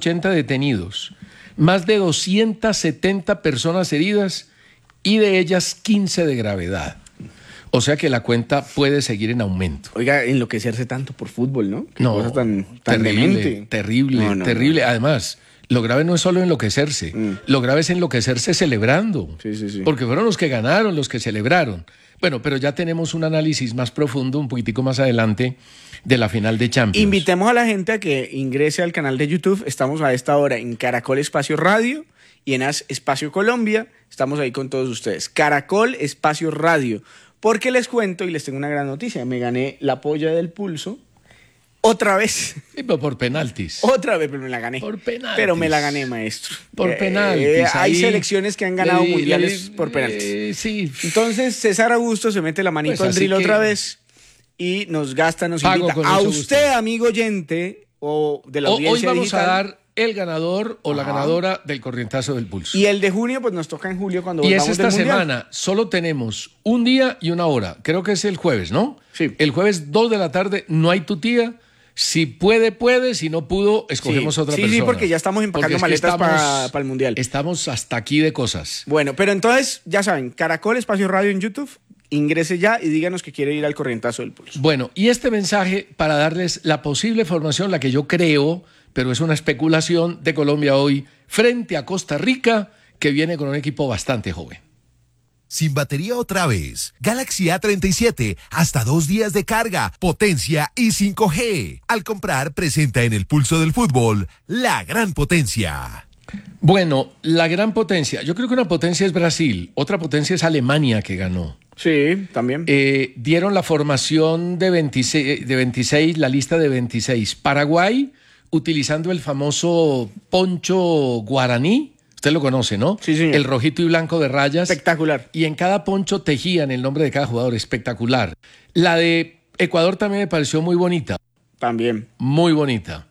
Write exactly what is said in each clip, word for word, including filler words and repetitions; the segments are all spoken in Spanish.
ochenta detenidos, más de doscientas setenta personas heridas y de ellas quince de gravedad. O sea que la cuenta puede seguir en aumento. Oiga, enloquecerse tanto por fútbol, ¿no? Qué No, cosa tan, tan terrible, demente. terrible, No, no, terrible. no. Además, lo grave no es solo enloquecerse, Mm. lo grave es enloquecerse celebrando. Sí, sí, sí. Porque fueron los que ganaron, los que celebraron. Bueno, pero ya tenemos un análisis más profundo, un poquitico más adelante, de la final de Champions. Invitemos a la gente a que ingrese al canal de YouTube. Estamos a esta hora en Caracol Espacio Radio y en As Espacio Colombia. Estamos ahí con todos ustedes. Caracol Espacio Radio. Porque les cuento y les tengo una gran noticia. Me gané la polla del pulso. Otra vez. Sí, pero por penaltis. Otra vez, pero me la gané. Por penaltis. Pero me la gané, maestro. Por Eh, penaltis. eh, hay ahí selecciones que han ganado le- mundiales le- por penaltis. eh, sí. Entonces, César Augusto se mete la manito Pues al así drill que- otra vez y nos gasta, nos Pago invita. con A mucho usted, gusto. amigo oyente, o de la O- audiencia hoy vamos digital. a dar el ganador o la Ajá. ganadora del corrientazo del pulso. Y el de junio, pues nos toca en julio cuando Y es volvamos esta del Mundial. semana. Solo tenemos un día y una hora. Creo que es el jueves, ¿no? Sí. El jueves dos de la tarde no hay tu tía. Si puede, puede. Si no pudo, escogemos Sí. otra Sí, persona. sí, porque ya estamos empacando Porque es que maletas pa- estamos- pa el Mundial. Estamos hasta aquí de cosas. Bueno, pero entonces, ya saben, Caracol Espacio Radio en YouTube, ingrese ya y díganos que quiere ir al corrientazo del pulso. Bueno, y este mensaje para darles la posible formación, la que yo creo, pero es una especulación de Colombia hoy, frente a Costa Rica, que viene con un equipo bastante joven. Sin batería otra vez. Galaxy A treinta y siete, hasta dos días de carga, potencia y cinco G. Al comprar, presenta en el pulso del fútbol la gran potencia. Bueno, la gran potencia. Yo creo que una potencia es Brasil, otra potencia es Alemania que ganó. Sí, también. Eh, dieron la formación de veintiséis, de veintiséis, la lista de veintiséis. Paraguay, utilizando el famoso poncho guaraní. Usted lo conoce, ¿no? Sí, señor. El rojito y blanco de rayas. Espectacular. Y en cada poncho tejían el nombre de cada jugador. Espectacular. La de Ecuador también me pareció muy bonita. También. Muy bonita.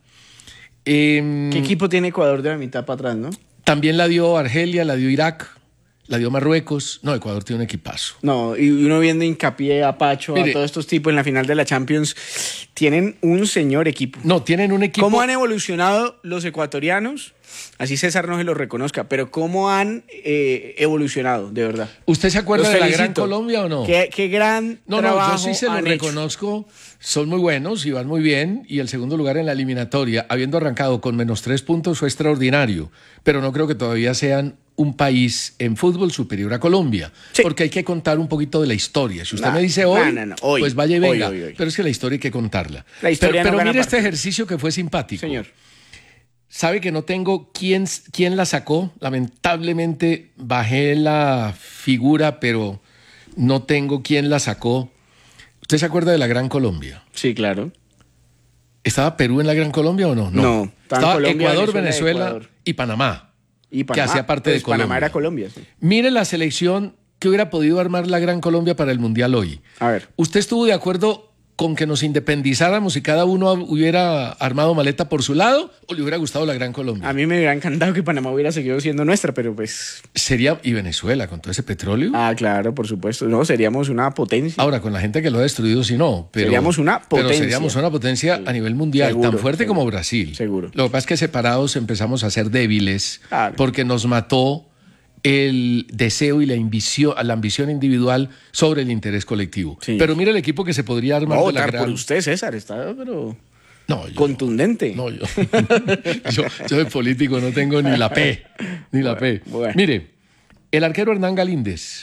Eh, ¿Qué equipo tiene Ecuador de la mitad para atrás, no? También la dio Argelia, la dio Irak, la dio Marruecos. No, Ecuador tiene un equipazo. No, y uno viendo hincapié a Pacho, Mire. a todos estos tipos en la final de la Champions, tienen un señor equipo. No, tienen un equipo... ¿Cómo han evolucionado los ecuatorianos? Así César no se los reconozca, pero ¿cómo han eh, evolucionado, de verdad? ¿Usted se acuerda Los de la felicito. Gran Colombia o no? ¿Qué, qué gran No, no, trabajo yo sí se lo han hecho. reconozco. Son muy buenos y van muy bien. Y el segundo lugar en la eliminatoria, habiendo arrancado con menos tres puntos, fue extraordinario. Pero no creo que todavía sean un país en fútbol superior a Colombia. Sí. Porque hay que contar un poquito de la historia. Si usted No, me dice no, hoy, no, no, hoy, pues vaya y hoy, venga. hoy, hoy. Pero es que la historia hay que contarla. La historia pero no pero gana mire este partido. ejercicio que fue simpático. Señor. Sabe que no tengo quién, quién la sacó. Lamentablemente bajé la figura, pero no tengo quién la sacó. ¿Usted se acuerda de la Gran Colombia? Sí, claro. ¿Estaba Perú en la Gran Colombia o no? No, estaba Estaba Colombia, Ecuador, Venezuela, Venezuela Ecuador. y Panamá, Y que hacía parte de pues Panamá Colombia. era Colombia, sí. Mire la selección que hubiera podido armar la Gran Colombia para el Mundial hoy. A ver. ¿Usted estuvo de acuerdo con que nos independizáramos y cada uno hubiera armado maleta por su lado o le hubiera gustado la Gran Colombia? A mí me hubiera encantado que Panamá hubiera seguido siendo nuestra, pero pues... Sería, y Venezuela con todo ese petróleo. Ah, claro, por supuesto. No, seríamos una potencia. Ahora, con la gente que lo ha destruido, sí no. Pero, Seríamos una Pero potencia. seríamos una potencia a nivel mundial, Seguro, tan fuerte seguro. como Brasil. Seguro. Lo que pasa es que separados empezamos a ser débiles Claro. porque nos mató el deseo y la ambición, la ambición individual sobre el interés colectivo. Sí. Pero mire el equipo que se podría armar No, de la votar gran... por usted, César, está pero No, yo, contundente. no, yo, yo, yo de político no tengo ni la P, ni la P. bueno. Mire, el arquero Hernán Galíndez,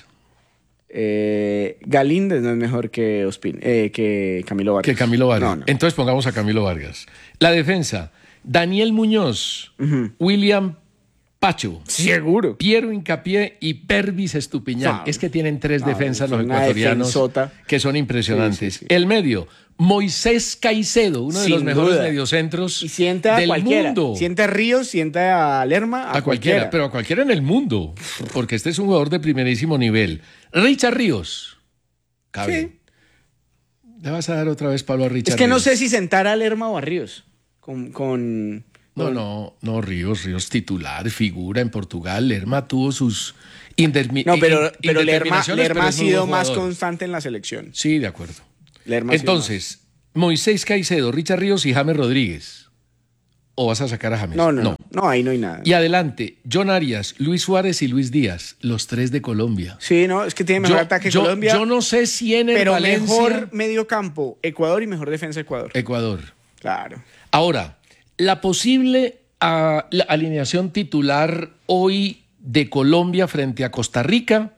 Eh, Galíndez no es mejor que Ospin, eh, que Camilo Vargas. que Camilo Vargas. No, no. Entonces pongamos a Camilo Vargas. La defensa, Daniel Muñoz, Ujú. William Pacho, Seguro. Piero Hincapié y Pervis Estupiñán. No, es que tienen tres no, defensas los una ecuatorianos defensota. que son impresionantes. Sí, sí, sí. El medio, Moisés Caicedo, uno de Sin los mejores duda. mediocentros Y siente a del cualquiera. mundo. Siente a Ríos, siente a Lerma, a, A cualquiera, pero a cualquiera en el mundo, porque este es un jugador de primerísimo nivel. Richard Ríos. Cabe. Sí. Le vas a dar otra vez palo a Richard Es que no Ríos. sé si sentar a Lerma o a Ríos. Con, con, No, con- no, no, Ríos, Ríos titular, figura en Portugal. Lerma tuvo sus indermi- No, pero, in- pero Lerma, indeterminaciones, Lerma pero ha es muy sido buen más jugador. constante en la selección. Sí, de acuerdo. Lerma ha sido Entonces, Moisés Caicedo, Richard Ríos y James Rodríguez. ¿O vas a sacar a James? No, no, no. No, ahí no hay nada. Y adelante, John Arias, Luis Suárez y Luis Díaz, los tres de Colombia. Sí, no, es que tiene mejor Yo, ataque yo, Colombia. yo no sé si en el pero Valencia... mejor medio campo Ecuador y mejor defensa Ecuador. Ecuador. Claro. Ahora, la posible uh, la alineación titular hoy de Colombia frente a Costa Rica,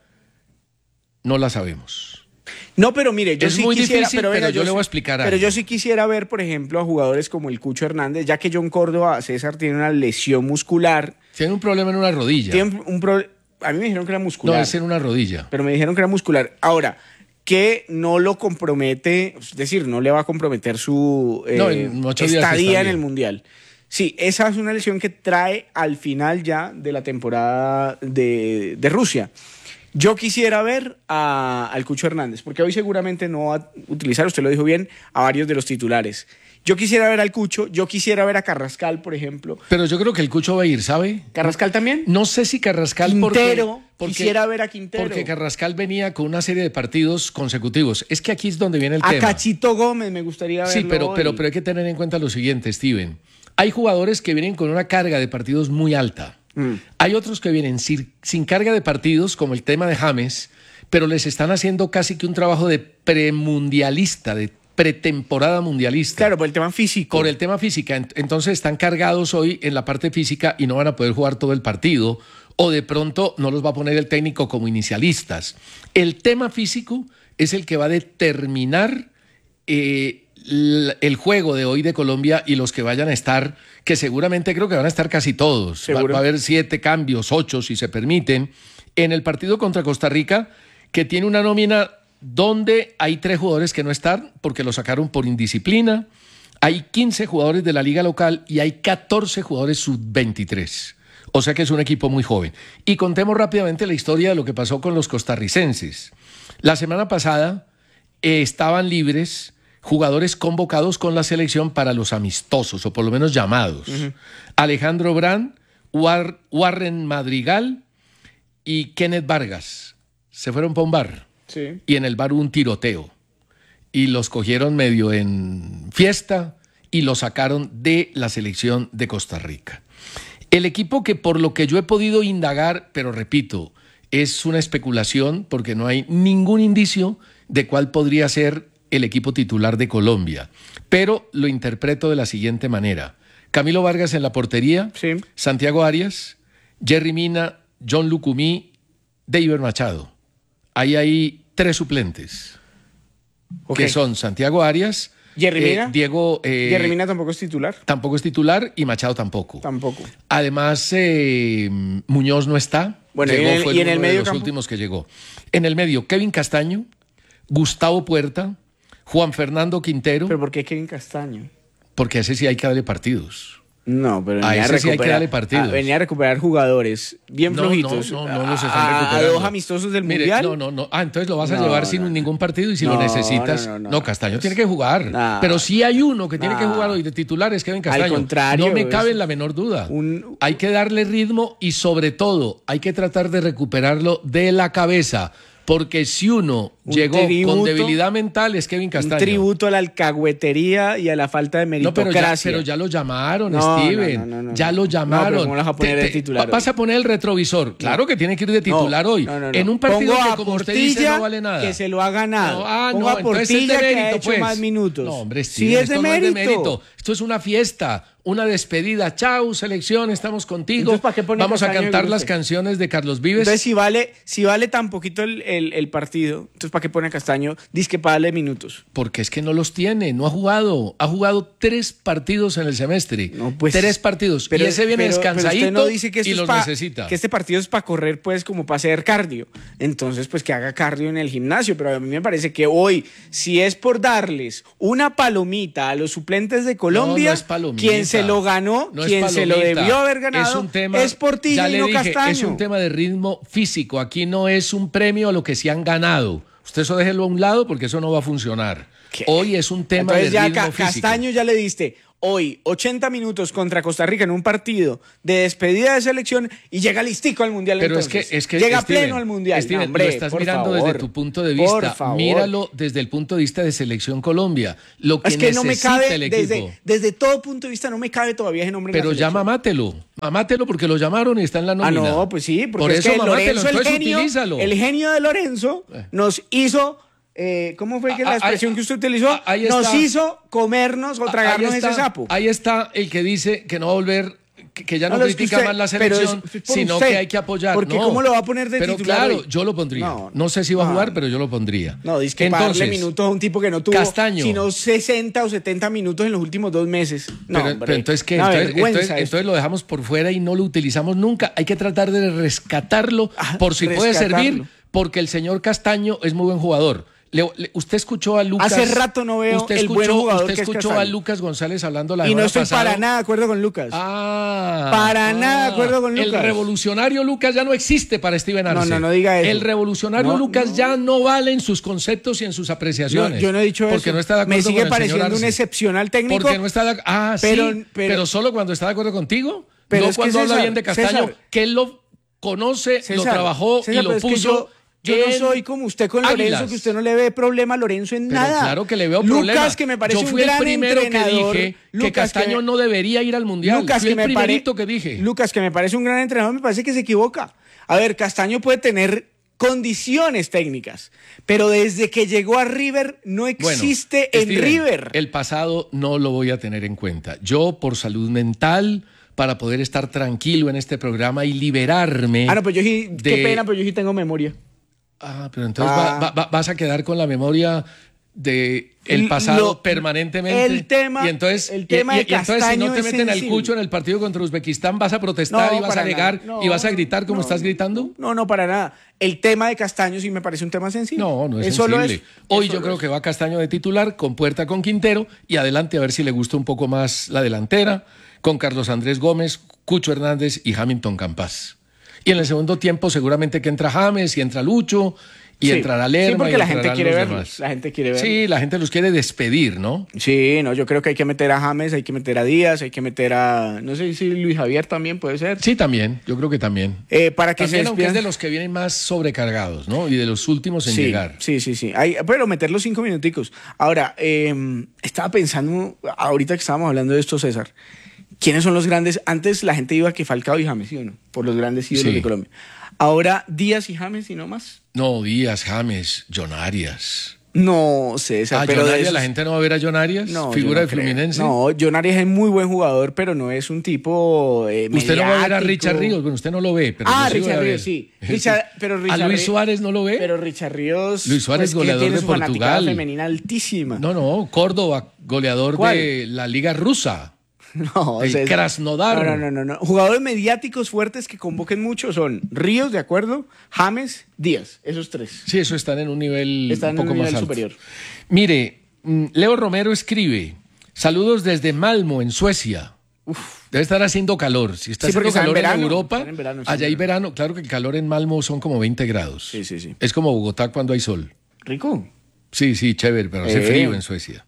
no la sabemos. No, pero mire, yo es sí muy quisiera, difícil, pero, venga, pero yo, yo le sí, voy a explicar Pero algo. yo sí quisiera ver, por ejemplo, a jugadores como el Cucho Hernández, ya que John Córdoba, César, tiene una lesión muscular. Tiene un problema en una rodilla. Tiene un pro... A mí me dijeron que era muscular. No, es en una rodilla. Pero me dijeron que era muscular. Ahora, que no lo compromete, es decir, no le va a comprometer su eh, no, en ocho días estadía está en el bien. Mundial. Sí, esa es una lesión que trae al final ya de la temporada de, de Rusia. Yo quisiera ver a, al Cucho Hernández, porque hoy seguramente no va a utilizar, usted lo dijo bien, a varios de los titulares. Yo quisiera ver al Cucho, yo quisiera ver a Carrascal, por ejemplo. Pero yo creo que el Cucho va a ir, ¿sabe? ¿Carrascal también? No sé si Carrascal... Quintero, porque, porque, quisiera ver a Quintero. Porque Carrascal venía con una serie de partidos consecutivos. Es que aquí es donde viene el a tema. A Cachito Gómez me gustaría verlo Sí, pero, hoy. pero, pero hay que tener en cuenta lo siguiente, Steven. Hay jugadores que vienen con una carga de partidos muy alta. Mm. Hay otros que vienen sin, sin carga de partidos, como el tema de James, pero les están haciendo casi que un trabajo de premundialista, de pretemporada mundialista. Claro, por el tema físico. Por el tema física. Entonces están cargados hoy en la parte física y no van a poder jugar todo el partido, o de pronto no los va a poner el técnico como inicialistas. El tema físico es el que va a determinar eh, el juego de hoy de Colombia y los que vayan a estar, que seguramente creo que van a estar casi todos. Va, va a haber siete cambios, ocho si se permiten. En el partido contra Costa Rica, que tiene una nómina donde hay tres jugadores que no están porque lo sacaron por indisciplina, hay quince jugadores de la liga local y hay catorce jugadores sub veintitrés. O sea que es un equipo muy joven. Y contemos rápidamente la historia de lo que pasó con los costarricenses. La semana pasada eh, estaban libres jugadores convocados con la selección para los amistosos, o por lo menos llamados. Uh-huh. Alejandro Brand, War, Warren Madrigal y Kenneth Vargas. Se fueron para un bar. Sí. Y en el bar hubo un tiroteo. Y los cogieron medio en fiesta y los sacaron de la selección de Costa Rica. El equipo que, por lo que yo he podido indagar, pero repito, es una especulación porque no hay ningún indicio de cuál podría ser el equipo titular de Colombia. Pero lo interpreto de la siguiente manera. Camilo Vargas en la portería, sí. Santiago Arias, Jerry Mina, John Lucumí, David Machado. Ahí hay tres suplentes, okay. que son Santiago Arias, Jerry Mina, eh, Diego... Eh, Jerry Mina tampoco es titular. Tampoco es titular y Machado tampoco. Tampoco. Además, eh, Muñoz no está. Bueno, llegó, y en el, fue y en el uno medio de los campo? últimos que llegó. En el medio, Kevin Castaño, Gustavo Puerta, Juan Fernando Quintero. ¿Pero por qué Kevin Castaño? Porque a ese sí hay que darle partidos. No, pero a venía ese a, sí hay que darle partidos. A, venía a recuperar jugadores bien no, flojitos. No, no, no, no los están a, recuperando. A dos amistosos del Mire, Mundial. No, no, no. Ah, entonces lo vas a no, llevar no, sin no. ningún partido y si no, lo necesitas. No, no, no, no Castaño no. tiene que jugar. No. Pero sí hay uno que tiene No. que jugar hoy de titular, es Kevin Castaño. Al contrario. No me cabe es en la menor duda. un- Hay que darle ritmo y sobre todo hay que tratar de recuperarlo de la cabeza. Porque si uno Un llegó tributo, con debilidad mental es Kevin Castaño. Un tributo a la alcahuetería y a la falta de No, pero ya, meritocracia. pero ya lo llamaron, No, Steven. no, no, no, no. Ya lo No, llamaron. pero ¿cómo lo vas a poner Te- de te- titular hoy? Vas a poner el retrovisor. Claro que tiene que ir de titular No, hoy. no, no, no. En un partido Pongo que, a como usted dice, Portilla, no vale nada. que se lo ha ganado. No, ah, Pongo no, a entonces es de Portilla, que ha mérito, hecho pues. más minutos. No, hombre, Sí, Steven, es de esto no es de mérito. mérito. Esto es una fiesta, una despedida. Chau, selección, estamos contigo. Entonces, ¿para qué pone Vamos a Castaño cantar de las Guste? canciones de Carlos Vives. Entonces, si vale, si vale tan poquito el, el, el partido, entonces ¿para qué pone a Castaño? Dice que para darle minutos. Porque es que no los tiene, no ha jugado. Ha jugado tres partidos en el semestre. No, pues, tres partidos. Pero, y ese viene pero- pero descansadito usted no dice que esto y es los pa- necesita. Que este partido es para correr, pues, como para hacer cardio. Entonces, pues, que haga cardio en el gimnasio. Pero a mí me parece que hoy, si es por darles una palomita a los suplentes de Colombia, No, no es palomita. quien se lo ganó, No es quien se lo palomita. debió haber ganado, es, un tema, es Portilla ya y le no dije, Castaño. Es un tema de ritmo físico. Aquí no es un premio a lo que se han ganado. Usted eso déjelo a un lado porque eso no va a funcionar. ¿Qué? Hoy es un tema Entonces de ya ritmo Ca- físico. Castaño ya le diste hoy ochenta minutos contra Costa Rica en un partido de despedida de selección y llega listico al Mundial. Pero entonces. es que, es que llega Steven, pleno al Mundial. Steven, No, hombre, lo estás por mirando favor, desde tu punto de por vista. favor. Míralo desde el punto de vista de Selección Colombia. Lo que Es que no me necesita cabe, el equipo. desde, desde todo punto de vista, no me cabe todavía ese nombre en la Pero ya selección. mamátelo. Mamátelo porque lo llamaron y está en la Ah, nómina. no, pues sí, porque Por es eso que mamátelo, Lorenzo, el entonces genio, utilízalo. el genio de Lorenzo, nos hizo, eh, ¿cómo fue que Ah, la ah, expresión ah, que usted utilizó? ah, ahí Nos está. hizo comernos o tragarnos Ahí está, ese sapo. Ahí está el que dice que no va a volver, que, que ya no, No, es que critica usted- más la pero es- selección, es por sino usted. que hay que apoyar. Porque No. ¿cómo lo va a poner de pero titular claro, hoy? yo lo pondría. No, No, sé si va a no. jugar, pero yo lo pondría. No, dice que para Entonces, darle minutos a un tipo que no tuvo Castaño. sino sesenta o setenta minutos en los últimos dos meses. No, pero, hombre, pero entonces, ¿qué? una Entonces, vergüenza entonces, esto. entonces lo dejamos por fuera y no lo utilizamos nunca. Hay que tratar de rescatarlo Ah, por si puede rescatarlo. servir, porque el señor Castaño es muy buen jugador. Le- le- usted escuchó a Lucas. Hace rato no veo usted el escuchó, buen jugador Usted que es escuchó a Castaño. Lucas González hablando la Y no semana estoy pasada. para nada de acuerdo con Lucas. Ah, Para nada de acuerdo con El Lucas. revolucionario Lucas ya no existe para Steven Arce. No, no, no diga eso. El revolucionario No, Lucas no. ya no vale en sus conceptos y en sus No, apreciaciones. yo no he dicho eso. Porque no está de acuerdo Me sigue con el señor pareciendo un Arce. excepcional técnico. Porque no está de acuerdo. Ah, pero- sí. pero- Pero, solo cuando está de acuerdo contigo. Pero no es que cuando habla César, bien de Castaño, César, que él lo conoce, lo César, trabajó César, y lo pero es que puso. yo, yo no en soy como usted con Lorenzo, Águilas. que usted no le ve problema a Lorenzo en Pero nada. claro que le veo Lucas, problema. que me parece Yo fui un gran el primero que entrenador. dije que Lucas, Castaño me- no debería ir al Mundial. Lucas, fui que el me pare- primerito que dije. Lucas, que me parece un gran entrenador, me parece que se equivoca. A ver, Castaño puede tener condiciones técnicas, pero desde que llegó a River no existe Bueno, en Steven, River. El pasado no lo voy a tener en cuenta. Yo, por salud mental, para poder estar tranquilo en este programa y liberarme. Ah, no, pues yo sí, qué de- pena, pero yo sí tengo memoria. Ah, pero entonces Ah. va- va- vas a quedar con la memoria de el pasado Lo- permanentemente. el tema- y entonces, el tema y- y- de y entonces si Castaño no te es meten al sensible. cucho en el partido contra Uzbekistán, vas a protestar No, y vas a para negar nada. No, y vas a gritar como no, estás gritando. No, no, para nada. El tema de Castaño sí me parece un tema sensible. No, no es Eso lo sensible. es. Hoy Eso yo lo creo es. que va Castaño de titular, con Puerta con Quintero y adelante a ver si le gusta un poco más la delantera, con Carlos Andrés Gómez, Cucho Hernández y Hamilton Campas. Y en el segundo tiempo seguramente que entra James y entra Lucho y Sí. entrará Lerma. Sí, porque y la gente entrarán quiere los verlos. demás. La gente quiere verlos. Sí, la gente los quiere despedir, ¿no? Sí, no, yo creo que hay que meter a James, hay que meter a Díaz, hay que meter a. No sé si Luis Javier también puede ser. Sí, también, yo creo que también. Eh, para que También, se aunque es despidan. de los que vienen más sobrecargados, ¿no? Y de los últimos en sí, llegar. Sí, sí, sí. Hay, pero meter los cinco minuticos. Ahora, eh, estaba pensando, ahorita que estábamos hablando de esto, César, ¿quiénes son los grandes? Antes la gente iba que Falcao y James, ¿sí o no? Por los grandes ídolos Sí. de Colombia. Ahora Díaz y James y no más. No, Díaz, James, John Arias. No, César, Ah, pero John de Arias, esos- la gente no va a ver a John Arias, No, figura yo no de creo. Fluminense. No, John Arias es muy buen jugador, pero no es un tipo eh, Usted no va a ver a mediático. Richard Ríos, bueno, usted no lo ve, pero Ah, yo sí voy Richard a ver. Ríos, sí. Richard- pero Richard ¿A Luis Rí- Suárez no lo ve? Pero Richard Ríos. Luis Suárez, que goleador tiene de su fanaticada Portugal. femenina altísima. No, no, Córdoba, goleador ¿Cuál? de la Liga Rusa. No, El César. Krasnodar. No, no, no, no. Jugadores mediáticos fuertes que convoquen mucho son Ríos, de acuerdo, James, Díaz. Esos tres. Sí, eso están en un nivel Están un en poco un más nivel alto. superior. Mire, mm, Leo Romero escribe, saludos desde Malmo, en Suecia. Debe estar haciendo calor. Si está Sí, porque haciendo está en calor en, verano. Europa, Están en verano, están allá en hay verano. Claro que el calor en Malmo son como veinte grados. Sí, sí, sí. Es como Bogotá cuando hay sol. Rico. Sí, sí, chévere, pero hace Eh. frío en Suecia.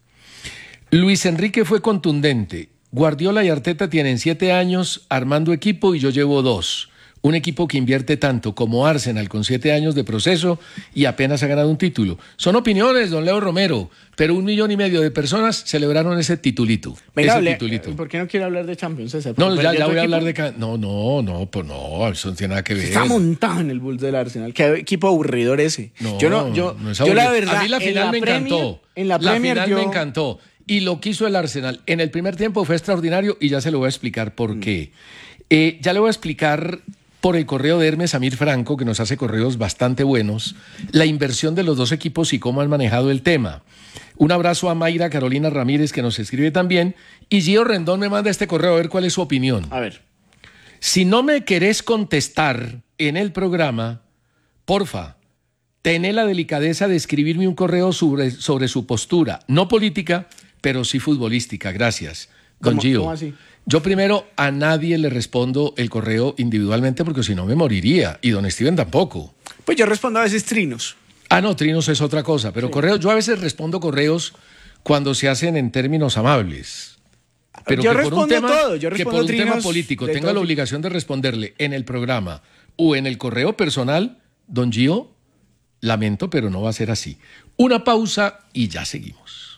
Luis Enrique fue contundente. Guardiola y Arteta tienen siete años armando equipo y yo llevo dos. Un equipo que invierte tanto como Arsenal con siete años de proceso y apenas ha ganado un título. Son opiniones, don Leo Romero, pero un millón y medio de personas celebraron ese titulito. Venga, ese hable- titulito. ¿por qué no quiere hablar de Champions, César? No, Porque ya, perdió ya tu voy a equipo. hablar de... ca- No, no, no, pues no, eso no tiene nada que ver. Está montado en el Bulls del Arsenal. Qué equipo aburridor ese. No, yo no, yo, no es yo la aburrido. verdad. A mí la en final me Premier- encantó. En la Premier final yo- me encantó. Y lo que hizo el Arsenal en el primer tiempo fue extraordinario y ya se lo voy a explicar Mm. por qué. Eh, ya le voy a explicar por el correo de Hermes Amir Franco, que nos hace correos bastante buenos, la inversión de los dos equipos y cómo han manejado el tema. Un abrazo a Mayra Carolina Ramírez, que nos escribe también. Y Gio Rendón me manda este correo a ver cuál es su opinión. A ver. Si no me querés contestar en el programa, porfa, tené la delicadeza de escribirme un correo sobre, sobre su postura, no política, pero sí futbolística. Gracias, don ¿Cómo- Gio. cómo así? Yo primero a nadie le respondo el correo individualmente porque si no me moriría y don Steven tampoco. Pues yo respondo a veces trinos. Ah, no, trinos es otra cosa, pero sí. Correos, yo a veces respondo correos cuando se hacen en términos amables. Pero yo que por un tema, todo, yo que por un tema político tenga la obligación de responderle en el programa o en el correo personal, don Gio, lamento, pero no va a ser así. Una pausa y ya seguimos.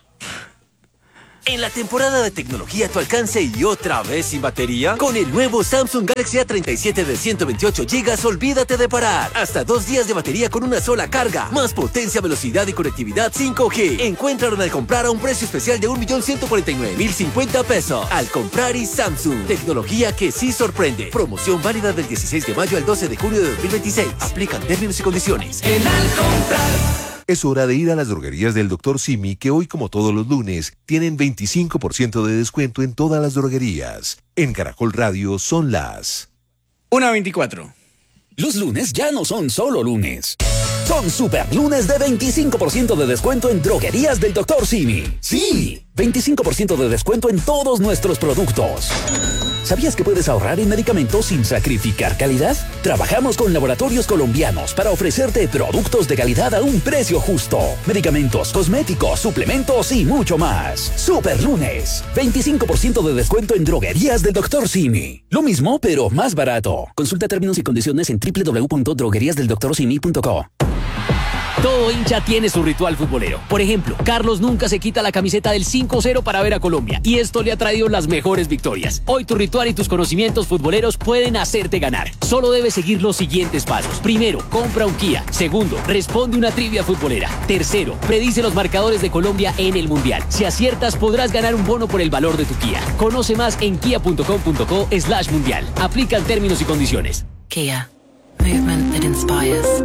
En la temporada de tecnología a tu alcance y otra vez sin batería, con el nuevo Samsung Galaxy A treinta y siete de ciento veintiocho gigas, olvídate de parar. Hasta dos días de batería con una sola carga. Más potencia, velocidad y conectividad cinco G. Encuéntralo al comprar a un precio especial de un millón ciento cuarenta y nueve mil cincuenta pesos. Al comprar y Samsung. Tecnología que sí sorprende. Promoción válida del dieciséis de mayo al doce de junio de dos mil veintiséis. Aplican términos y condiciones. En Al comprar. Es hora de ir a las droguerías del doctor Simi, que hoy, como todos los lunes, tienen veinticinco por ciento de descuento en todas las droguerías. En Caracol Radio son las una veinticuatro. Los lunes ya no son solo lunes. Son super lunes de veinticinco por ciento de descuento en droguerías del doctor Simi. Sí, veinticinco por ciento de descuento en todos nuestros productos. ¿Sabías que puedes ahorrar en medicamentos sin sacrificar calidad? Trabajamos con laboratorios colombianos para ofrecerte productos de calidad a un precio justo. Medicamentos, cosméticos, suplementos y mucho más. Super lunes. veinticinco por ciento de descuento en droguerías del doctor Simi. Lo mismo, pero más barato. Consulta términos y condiciones en doble u doble u doble u punto droguerías del doctor simi punto co. Todo hincha tiene su ritual futbolero. Por ejemplo, Carlos nunca se quita la camiseta del cinco cero para ver a Colombia y esto le ha traído las mejores victorias. Hoy tu ritual y tus conocimientos futboleros pueden hacerte ganar. Solo debes seguir los siguientes pasos. Primero, compra un Kia. Segundo, responde una trivia futbolera. Tercero, predice los marcadores de Colombia en el Mundial. Si aciertas, podrás ganar un bono por el valor de tu Kia. Conoce más en kia punto com punto co slash mundial. Aplican términos y condiciones. Kia. Movement that inspires.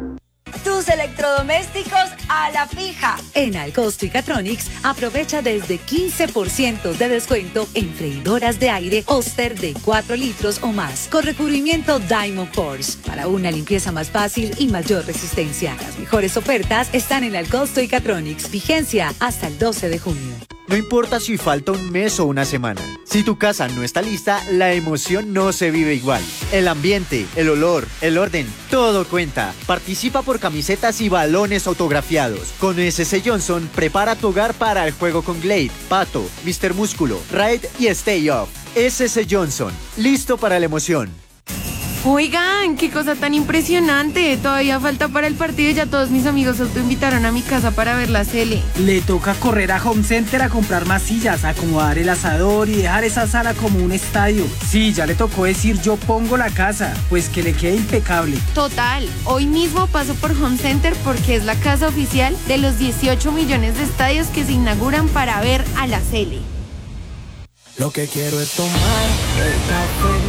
Tus electrodomésticos a la fija. En Alcosto y Catronics aprovecha desde quince por ciento de descuento en freidoras de aire Oster de cuatro litros o más con recubrimiento Diamond Force para una limpieza más fácil y mayor resistencia. Las mejores ofertas están en Alcosto y Catronics. Vigencia hasta el doce de junio. No importa si falta un mes o una semana. Si tu casa no está lista, la emoción no se vive igual. El ambiente, el olor, el orden, todo cuenta. Participa por camisetas y balones autografiados. Con S S Johnson, prepara tu hogar para el juego con Glade, Pato, mister Músculo, Raid y Stay Off. S S Johnson, listo para la emoción. Oigan, qué cosa tan impresionante. Todavía falta para el partido y ya todos mis amigos se autoinvitaron a mi casa para ver la Sele. Le toca correr a Home Center a comprar más sillas, acomodar el asador y dejar esa sala como un estadio. Sí, ya le tocó decir yo pongo la casa, pues que le quede impecable. Total, hoy mismo paso por Home Center porque es la casa oficial de los dieciocho millones de estadios que se inauguran para ver a la Sele. Lo que quiero es tomar el café